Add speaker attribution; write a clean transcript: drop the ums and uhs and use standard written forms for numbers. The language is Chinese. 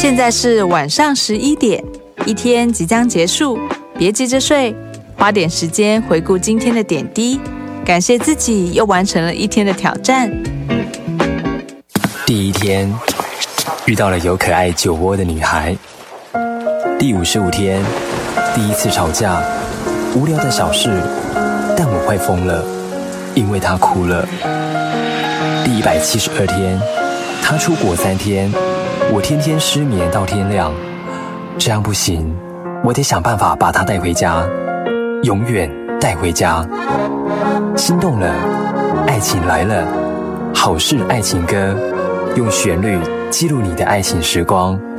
Speaker 1: 现在是晚上11点，一天即将结束，别急着睡，花点时间回顾今天的点滴，感谢自己又完成了一天的挑战。
Speaker 2: 第一天，遇到了有可爱酒窝的女孩。第55天，第一次吵架，无聊的小事，但我快疯了，因为她哭了。第172天，她出国3天，我天天失眠到天亮，这样不行，我得想办法把她带回家，永远带回家。心动了，爱情来了，好事爱情歌，用旋律记录你的爱情时光。